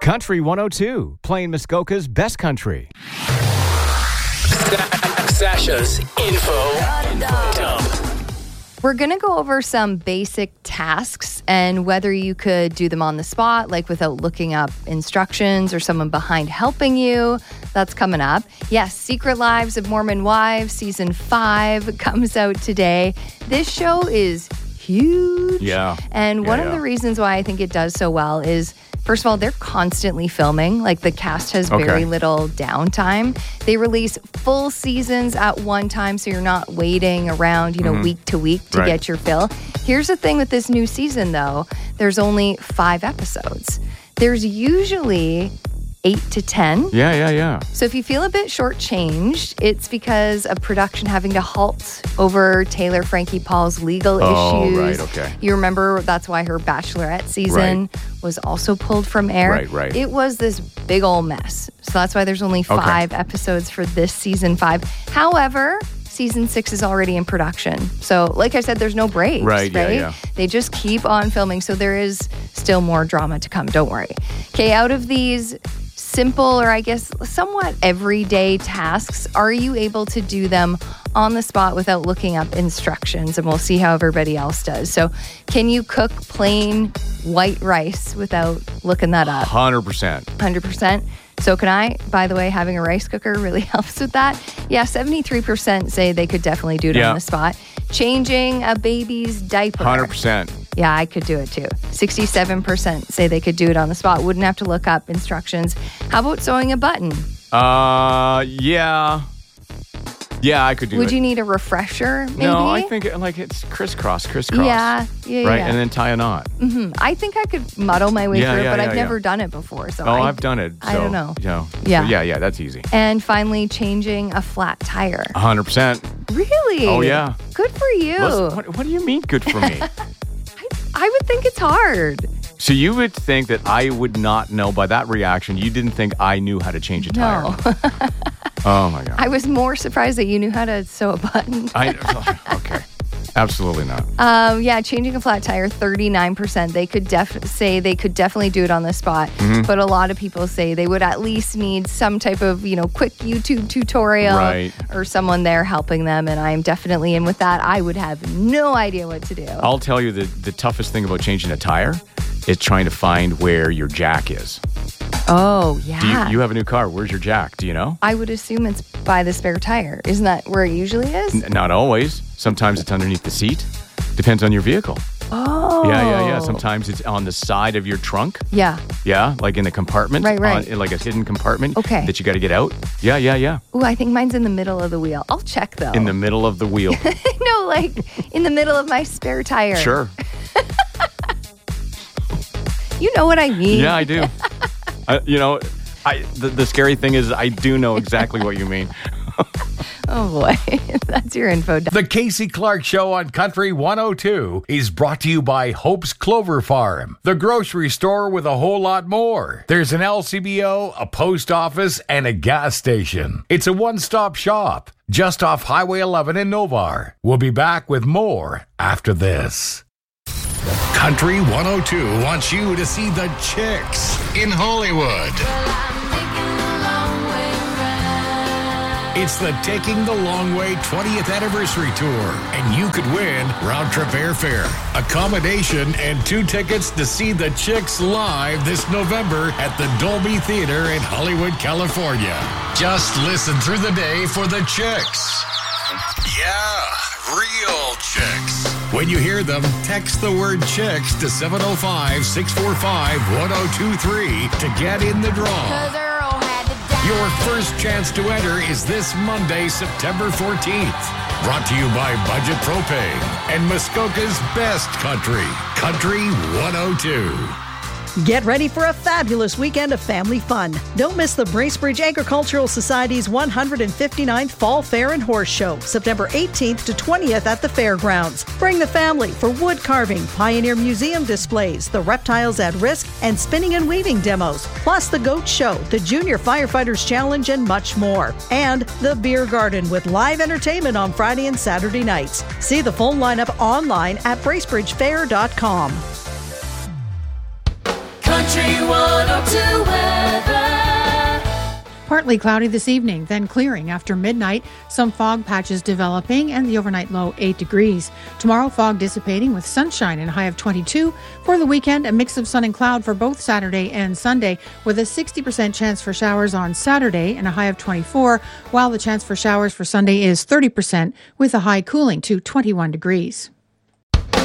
Country 102, playing Muskoka's best country. Sasha's info dump. We're going to go over some basic tasks and whether you could do them on the spot, like without looking up instructions or someone behind helping you. That's coming up. Yes, Secret Lives of Mormon Wives, Season 5 comes out today. This show is huge. Yeah. And one of the reasons why I think it does so well is, first of all, they're constantly filming. Like, the cast has very little downtime. They release full seasons at one time, so you're not waiting around, week to week to get your fill. Here's the thing with this new season, though. There's only 5 episodes. There's usually 8 to 10. Yeah. So if you feel a bit shortchanged, it's because of production having to halt over Taylor Frankie Paul's legal issues. Right, okay. You remember that's why her Bachelorette season was also pulled from air. Right. It was this big old mess. So that's why there's only 5 episodes for this season 5. However, season 6 is already in production. So like I said, there's no breaks, right? Yeah. They just keep on filming. So there is still more drama to come. Don't worry. Okay, out of these simple, or I guess somewhat everyday tasks, are you able to do them on the spot without looking up instructions? And we'll see how everybody else does. So can you cook plain white rice without looking that up? 100%. 100%. So can I? By the way, having a rice cooker really helps with that. Yeah, 73% say they could definitely do it on the spot. Changing a baby's diaper. 100%. Yeah, I could do it too. 67% say they could do it on the spot. Wouldn't have to look up instructions. How about sewing a button? Yeah. Yeah, I could do it. Would you need a refresher, maybe? No, I think it's crisscross. Yeah. Right, and then tie a knot. Mm-hmm. I think I could muddle my way through it, but I've never done it before. So I've done it. So, I don't know. Yeah, that's easy. And finally, changing a flat tire. 100%. Really? Oh, yeah. Good for you. What do you mean good for me? I would think it's hard. So you would think that I would not know by that reaction. You didn't think I knew how to change a tire. No. Oh, my God. I was more surprised that you knew how to sew a button. Okay. Absolutely not. Changing a flat tire, 39%. They could say they could definitely do it on the spot. Mm-hmm. But a lot of people say they would at least need some type of, quick YouTube tutorial or someone there helping them. And I'm definitely in with that. I would have no idea what to do. I'll tell you the toughest thing about changing a tire is trying to find where your jack is. Oh, yeah. You have a new car. Where's your jack? Do you know? I would assume it's by the spare tire. Isn't that where it usually is? Not always. Sometimes it's underneath the seat. Depends on your vehicle. Oh. Yeah. Sometimes it's on the side of your trunk. Yeah. Yeah, like in the compartment. Right. Like a hidden compartment. Okay. That you got to get out. Yeah. Ooh, I think mine's in the middle of the wheel. I'll check, though. In the middle of the wheel. No, like in the middle of my spare tire. Sure. You know what I mean. Yeah, I do. The scary thing is I do know exactly what you mean. Oh, boy. That's your info. The Casey Clark Show on Country 102 is brought to you by Hope's Clover Farm, the grocery store with a whole lot more. There's an LCBO, a post office, and a gas station. It's a one-stop shop just off Highway 11 in Novar. We'll be back with more after this. Country 102 wants you to see the Chicks in Hollywood. It's the Taking the Long Way 20th Anniversary Tour, and you could win round-trip airfare, accommodation, and 2 tickets to see the Chicks live this November at the Dolby Theater in Hollywood, California. Just listen through the day for the Chicks. Yeah, real Chicks. When you hear them, text the word Chicks to 705-645-1023 to get in the draw. Your first chance to enter is this Monday, September 14th. Brought to you by Budget Propane and Muskoka's best country, Country 102. Get ready for a fabulous weekend of family fun. Don't miss the Bracebridge Agricultural Society's 159th Fall Fair and Horse Show, September 18th to 20th at the fairgrounds. Bring the family for wood carving, Pioneer Museum displays, the Reptiles at Risk, and spinning and weaving demos, plus the Goat Show, the Junior Firefighters Challenge, and much more. And the Beer Garden with live entertainment on Friday and Saturday nights. See the full lineup online at bracebridgefair.com. Country 102 weather. Partly cloudy this evening, then clearing after midnight. Some fog patches developing and the overnight low 8 degrees. Tomorrow, fog dissipating with sunshine and a high of 22. For the weekend, a mix of sun and cloud for both Saturday and Sunday, with a 60% chance for showers on Saturday and a high of 24, while the chance for showers for Sunday is 30%, with a high cooling to 21 degrees.